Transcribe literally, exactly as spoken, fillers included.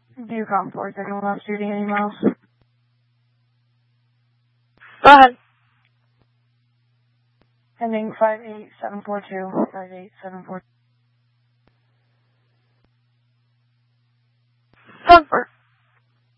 Viewcom four, second left shooting, any miles? Go ahead. Ending five eight seven four two, five eight seven four two.